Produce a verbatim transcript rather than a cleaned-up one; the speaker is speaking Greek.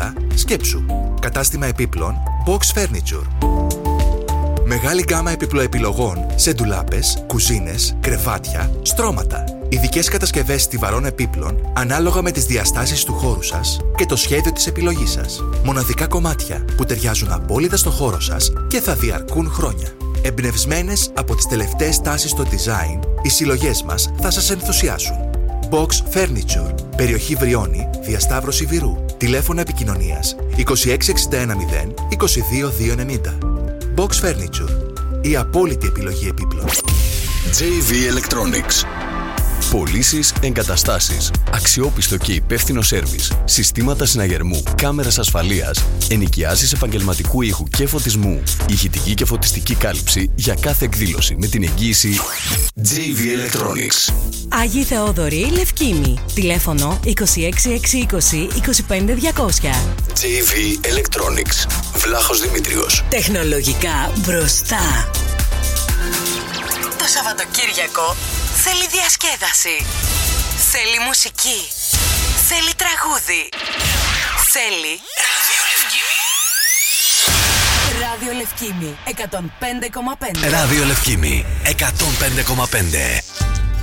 άλλα, σκέψου. Κατάστημα επίπλων Box Furniture. Μεγάλη γκάμα επιπλοεπιλογών σε ντουλάπες, κουζίνες, κρεβάτια, στρώματα. Ειδικές κατασκευές στιβαρών επίπλων ανάλογα με τις διαστάσεις του χώρου σας και το σχέδιο της επιλογής σας. Μοναδικά κομμάτια που ταιριάζουν απόλυτα στο χώρο σας και θα διαρκούν χρόνια. Εμπνευσμένες από τις τελευταίες τάσεις στο design, οι συλλογές μας θα σας ενθουσιάσουν. Box Furniture, περιοχή Βριώνη, διασταύρωση Βυρού. Τηλέφωνο επικοινωνίας είκοσι έξι εξήντα ένα μηδέν είκοσι δύο δύο ενενήντα. Box Furniture, η απόλυτη επιλογή επίπλων. τζέι βι Electronics. Πωλήσεις, εγκαταστάσεις, αξιόπιστο και υπεύθυνο σέρβις, συστήματα συναγερμού, κάμερας ασφαλείας, ενοικιάσεις επαγγελματικού ήχου και φωτισμού, ηχητική και φωτιστική κάλυψη για κάθε εκδήλωση με την εγγύηση τζέι βι Electronics. Άγιοι Θεόδωροι, Λευκήμη. Τηλέφωνο είκοσι έξι εξακόσια είκοσι είκοσι πέντε διακόσια. τζέι βι Electronics. Βλάχος Δημήτριος. Τεχνολογικά μπροστά. Το Σαββατοκύριακο θέλει διασκέδαση. Θέλει μουσική. Θέλει τραγούδι. Θέλει Ράδιο Λευκήμη εκατόν πέντε κόμμα πέντε. Ράδιο Λευκήμη εκατόν πέντε κόμμα πέντε.